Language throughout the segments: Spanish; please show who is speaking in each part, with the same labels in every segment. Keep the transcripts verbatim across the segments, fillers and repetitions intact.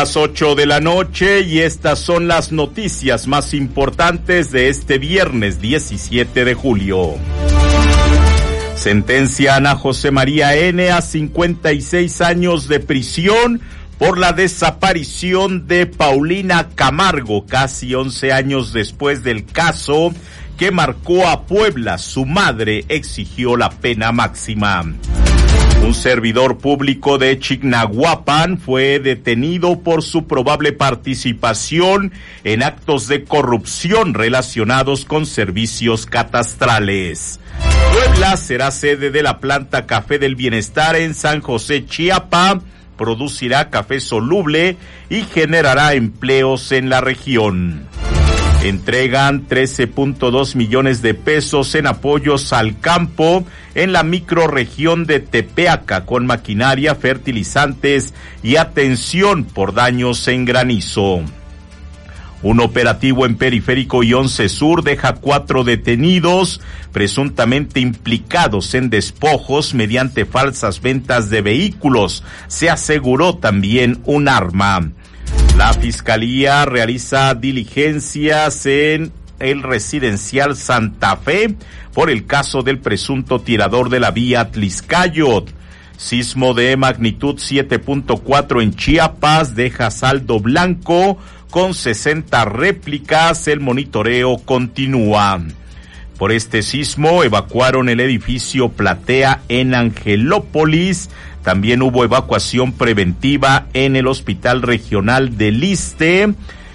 Speaker 1: Las ocho de la noche y estas son las noticias más importantes de este viernes diecisiete de julio. Sentencian a José María N. a cincuenta y seis años de prisión por la desaparición de Paulina Camargo, casi once años después del caso que marcó a Puebla. Su madre exigió la pena máxima. Un servidor público de Chignahuapan fue detenido por su probable participación en actos de corrupción relacionados con servicios catastrales. Puebla será sede de la planta Café del Bienestar en San José, Chiapa. Producirá café soluble y generará empleos en la región. Entregan trece punto dos millones de pesos en apoyos al campo en la microrregión de Tepeaca con maquinaria, fertilizantes y atención por daños en granizo. Un operativo en Periférico y Once Sur deja cuatro detenidos presuntamente implicados en despojos mediante falsas ventas de vehículos. Se aseguró también un arma. La Fiscalía realiza diligencias en el residencial Santa Fe por el caso del presunto tirador de la vía Tliscayot. Sismo de magnitud siete punto cuatro en Chiapas deja saldo blanco con sesenta réplicas. El monitoreo continúa. Por este sismo evacuaron el edificio Platea en Angelópolis. También hubo evacuación preventiva en el Hospital Regional del Iste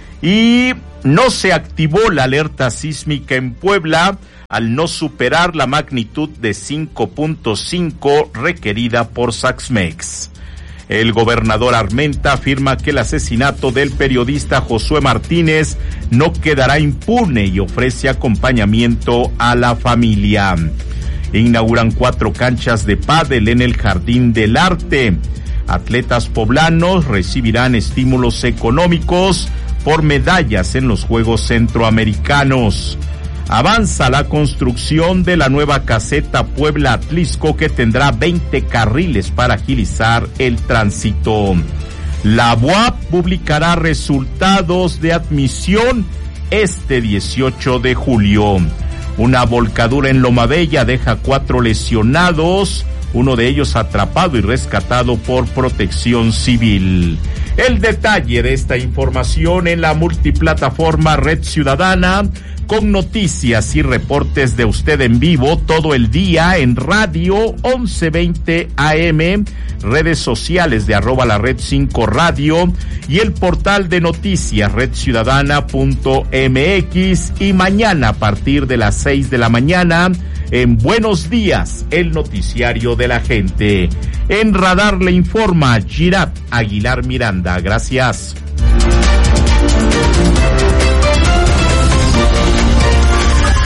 Speaker 1: y no se activó la alerta sísmica en Puebla al no superar la magnitud de cinco punto cinco requerida por Saxmex. El gobernador Armenta afirma que el asesinato del periodista Josué Martínez no quedará impune y ofrece acompañamiento a la familia. Inauguran cuatro canchas de pádel en el Jardín del Arte. Atletas poblanos recibirán estímulos económicos por medallas en los Juegos Centroamericanos. Avanza la construcción de la nueva caseta Puebla-Atlisco que tendrá veinte carriles para agilizar el tránsito. La U A P publicará resultados de admisión este dieciocho de julio. Una volcadura en Lomabella deja cuatro lesionados, uno de ellos atrapado y rescatado por Protección Civil. El detalle de esta información en la multiplataforma Red Ciudadana, con noticias y reportes de usted en vivo todo el día en radio once veinte A M, redes sociales de arroba la red cinco radio y el portal de noticias red ciudadana punto m x, y mañana a partir de las seis de la mañana en Buenos Días, el noticiario de la gente. En Radar le informa Girat Aguilar Miranda. Gracias.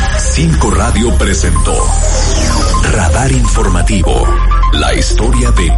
Speaker 2: Cinco Radio presentó Radar Informativo, la historia de